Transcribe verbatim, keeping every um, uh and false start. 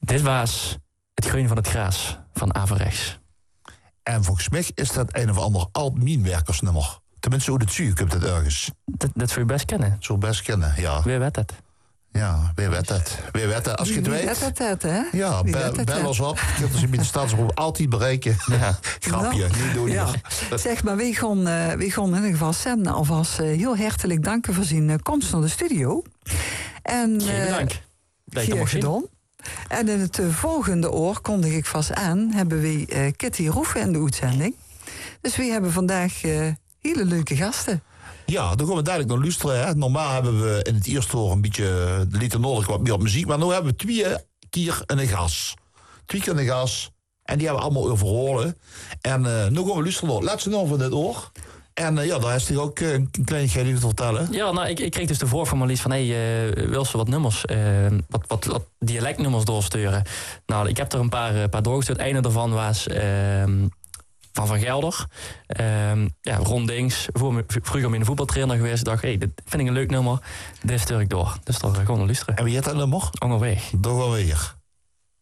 Dit was Het Groen van het Gras van Averechts. En volgens mij is dat een of ander oud-mijnwerkersnummer. Tenminste, hoe het zie ik heb dat ergens. Dat, dat zou je best kennen. Zo best kennen, ja. Wie weet het? Ja, wie weet het. Wie weet het, als je het Wie weet. weet het, het, hè? Ja, Wie be- weet het, bel het. ons op. Dat is in de stadsgroep altijd bereiken. Ja. Grapje, Nou, niet doen. ja. Ja. Zeg maar, we gaan, uh, we gaan in ieder geval Sen alvast uh, heel hartelijk danken voor zijn uh, komst naar de studio. En, Geen uh, dank. Dat je Geen dat mag zien. gedaan. En in het uh, volgende oor, kondig ik vast aan, hebben we uh, Kitty Roefen in de uitzending. Dus we hebben vandaag uh, hele leuke gasten. Ja, dan gaan we dadelijk naar luisteren. Hè. Normaal hebben we in het eerste oor een beetje de liter nodig wat meer op muziek. Maar nu hebben we twee keer een gas. Twee keer een gas. En die hebben we allemaal overholen. En uh, nu gaan we luisteren. Laat ze nou van dit oor. En uh, ja, daar is er ook uh, een kleinigheid te vertellen. Ja, nou, ik, ik kreeg dus de voor van Marlies van... hé, hey, uh, wil ze wat nummers, uh, wat, wat, wat dialectnummers doorsturen? Nou, ik heb er een paar, uh, paar doorgestuurd. Het ene daarvan was... Uh, van Van Gelder. Um, ja, Ron Dings. Voor, vroeger ben ik een voetbaltrainer geweest. Ik dacht, hé, hey, dit vind ik een leuk nummer. Dit stuur ik door. Dus daar gewoon naar luisteren. En wie heeft dat nummer? Onderweg. Daar gaan we hier.